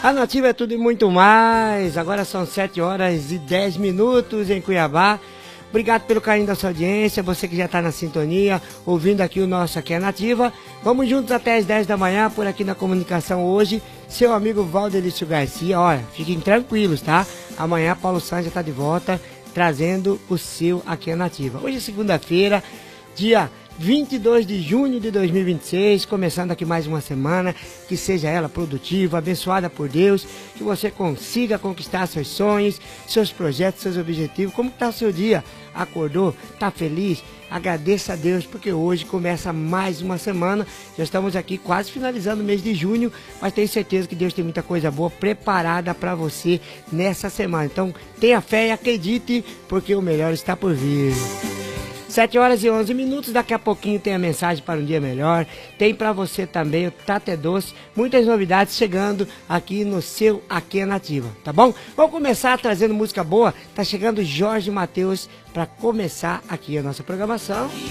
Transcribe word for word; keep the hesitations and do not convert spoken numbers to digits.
A Nativa é tudo e muito mais. Agora são sete horas e dez minutos em Cuiabá. Obrigado pelo carinho da sua audiência, você que já está na sintonia, ouvindo aqui o nosso Aqui é Nativa. Vamos juntos até as dez da manhã, por aqui na comunicação hoje. Seu amigo Valdelício Garcia. Olha, fiquem tranquilos, tá? Amanhã Paulo Santos já está de volta, trazendo o seu Aqui é Nativa. Hoje é segunda-feira, dia vinte e dois de junho de dois mil e vinte e seis, começando aqui mais uma semana, que seja ela produtiva, abençoada por Deus, que você consiga conquistar seus sonhos, seus projetos, seus objetivos. Como está o seu dia? Acordou? Está feliz? Agradeça a Deus, porque hoje começa mais uma semana. Já estamos aqui quase finalizando o mês de junho, mas tenho certeza que Deus tem muita coisa boa preparada para você nessa semana. Então tenha fé e acredite, porque o melhor está por vir. sete horas e onze minutos, daqui a pouquinho tem a mensagem para um dia melhor, tem para você também o Tate Doce, muitas novidades chegando aqui no seu Aqui é Nativa, tá bom? Vamos começar trazendo música boa, tá chegando Jorge Mateus para começar aqui a nossa programação.